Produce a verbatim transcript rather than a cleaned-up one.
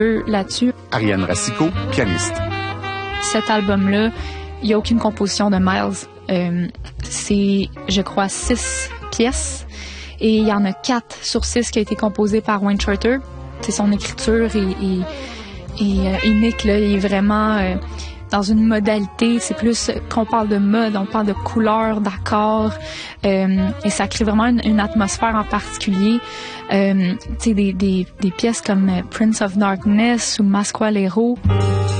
Là-dessus, Ariane Racicot, pianiste. Cet album-là, il n'y a aucune composition de Miles. Euh, c'est, je crois, six pièces. Et il y en a quatre sur six qui a été composé par Wayne Shorter. C'est son écriture est, est, est euh, unique, là. Il est vraiment euh, dans une modalité. C'est plus qu'on parle de mode, on parle de couleurs, d'accords. Euh, et ça crée vraiment une, une atmosphère en particulier. Euh, tu sais, des, des, des pièces comme Prince of Darkness ou Masqualero.